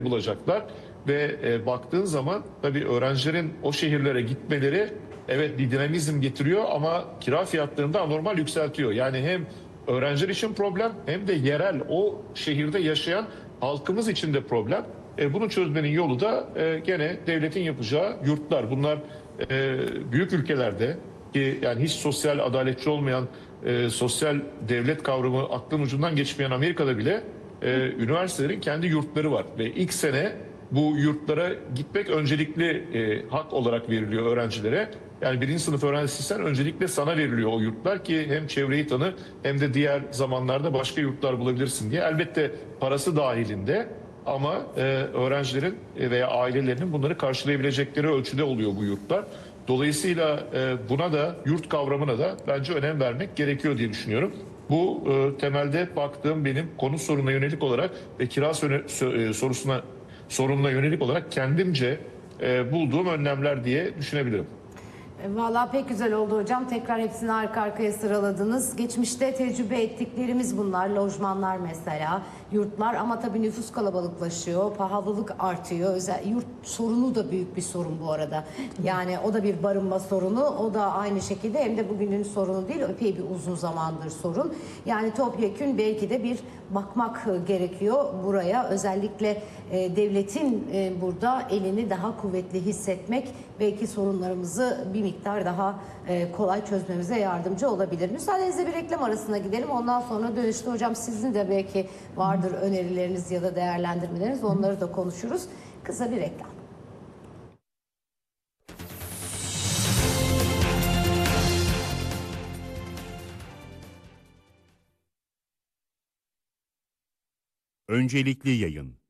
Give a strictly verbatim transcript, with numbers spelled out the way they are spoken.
bulacaklar ve e, baktığın zaman tabii öğrencilerin o şehirlere gitmeleri evet bir dinamizm getiriyor ama kira fiyatlarını da anormal yükseltiyor. Yani hem öğrenciler için problem hem de yerel o şehirde yaşayan halkımız için de problem. E, bunu çözmenin yolu da e, gene devletin yapacağı yurtlar. Bunlar e, büyük ülkelerde ki yani hiç sosyal adaletçi olmayan e, sosyal devlet kavramı aklın ucundan geçmeyen Amerika'da bile e, üniversitelerin kendi yurtları var ve ilk sene bu yurtlara gitmek öncelikli e, hak olarak veriliyor öğrencilere. Yani birinci sınıf öğrencisiysen öncelikle sana veriliyor o yurtlar ki hem çevreyi tanı hem de diğer zamanlarda başka yurtlar bulabilirsin diye. Elbette parası dahilinde ama e, öğrencilerin veya ailelerinin bunları karşılayabilecekleri ölçüde oluyor bu yurtlar. Dolayısıyla e, buna da yurt kavramına da bence önem vermek gerekiyor diye düşünüyorum. Bu e, temelde baktığım benim konu sorununa yönelik olarak ve kira sö- e, sorusuna sorununa yönelik olarak kendimce e, bulduğum önlemler diye düşünebilirim. Vallahi pek güzel oldu hocam. Tekrar hepsini arka arkaya sıraladınız. Geçmişte tecrübe ettiklerimiz bunlar. Lojmanlar mesela, yurtlar ama tabii nüfus kalabalıklaşıyor, pahalılık artıyor. Özel, yurt sorunu da büyük bir sorun bu arada. Yani o da bir barınma sorunu, o da aynı şekilde hem de bugünün sorunu değil, epey bir uzun zamandır sorun. Yani topyekün belki de bir bakmak gerekiyor buraya. Özellikle e, devletin e, burada elini daha kuvvetli hissetmek belki sorunlarımızı bir miktar daha e, kolay çözmemize yardımcı olabilir. Müsaadenizle bir reklam arasına gidelim. Ondan sonra dönüşte hocam sizin de belki vardır önerileriniz ya da değerlendirmeleriniz. Onları da konuşuruz. Kısa bir reklam. Öncelikli yayın.